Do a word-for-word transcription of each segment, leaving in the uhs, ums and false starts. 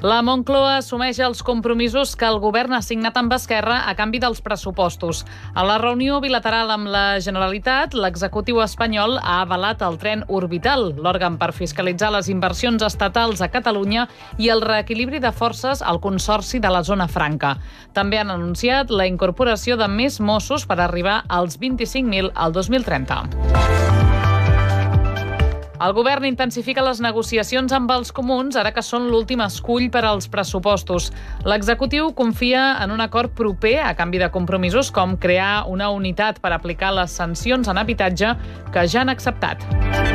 La Moncloa assumeix els compromisos que el govern ha signat amb Esquerra a canvi dels pressupostos. A la reunió bilateral amb la Generalitat, l'executiu espanyol ha avalat el tren orbital, l'òrgan per fiscalitzar les inversions estatals a Catalunya i el reequilibri de forces al Consorci de la Zona Franca. També han anunciat la incorporació de més Mossos per arribar als vint-i-cinc mil al dos mil trenta. El govern intensifica les negociacions amb els comuns, ara que són l'últim escull per als pressupostos. L'executiu confia en un acord proper a canvi de compromisos com crear una unitat per aplicar les sancions en habitatge que ja han acceptat.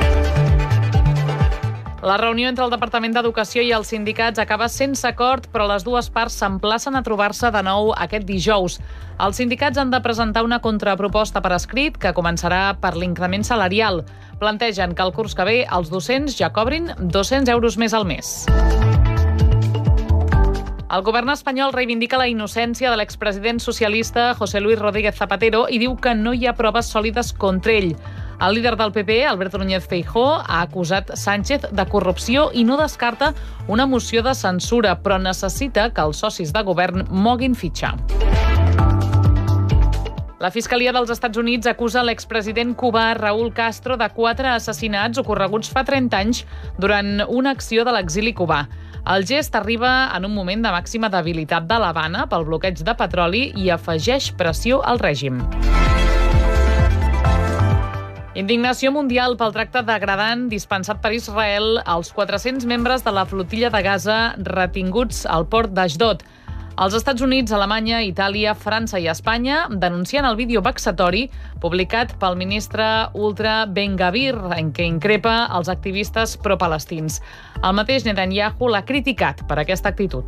La reunió entre el Departament d'Educació i els sindicats acaba sense acord, però les dues parts s'emplacen a trobar-se de nou aquest dijous. Els sindicats han de presentar una contraproposta per escrit que començarà per l'increment salarial. Plantegen que el curs que ve els docents ja cobrin dos-cents euros més al mes. El govern espanyol reivindica la innocència de l'expresident socialista José Luis Rodríguez Zapatero i diu que no hi ha proves sòlides contra ell. El líder del P P, Alberto Núñez Feijóo, ha acusat Sánchez de corrupció i no descarta una moció de censura, però necessita que els socis de govern moguin fitxa. La Fiscalia dels Estats Units acusa l'expresident cubà Raúl Castro de quatre assassinats ocorreguts fa trenta anys durant una acció de l'exili cubà. El gest arriba en un moment de màxima debilitat de l'Havana pel bloqueig de petroli i afegeix pressió al règim. Indignació mundial pel tracte degradant dispensat per Israel als quatre-cents membres de la flotilla de Gaza retinguts al port d'Ashdod. Els Estats Units, Alemanya, Itàlia, França i Espanya denuncien el vídeo vexatori publicat pel ministre ultra Ben Gvir, en què increpa els activistes pro-palestins. El mateix Netanyahu l'ha criticat per aquesta actitud.